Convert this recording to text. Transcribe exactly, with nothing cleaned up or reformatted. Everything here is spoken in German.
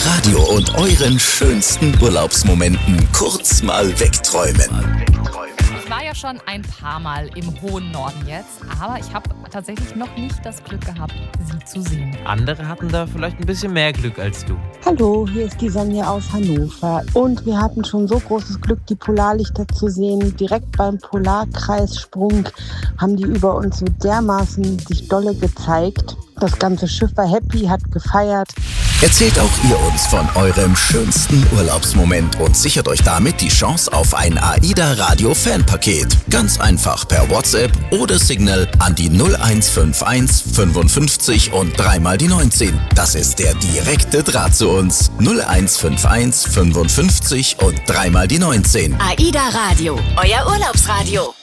Radio und euren schönsten Urlaubsmomenten kurz mal wegträumen. Ich war ja schon ein paar Mal im hohen Norden jetzt, aber ich habe tatsächlich noch nicht das Glück gehabt, sie zu sehen. Andere hatten da vielleicht ein bisschen mehr Glück als du. Hallo, hier ist die Sonja aus Hannover und wir hatten schon so großes Glück, die Polarlichter zu sehen. Direkt beim Polarkreissprung haben die über uns so dermaßen sich dolle gezeigt. Das ganze Schiff war happy, hat gefeiert. Erzählt auch ihr uns von eurem schönsten Urlaubsmoment und sichert euch damit die Chance auf ein AIDA Radio Fanpaket. Ganz einfach per WhatsApp oder Signal an die null eins fünf eins fünfundfünfzig und dreimal die neunzehn. Das ist der direkte Draht zu uns. null eins fünf eins fünfundfünfzig und dreimal die neunzehn. AIDA Radio, euer Urlaubsradio.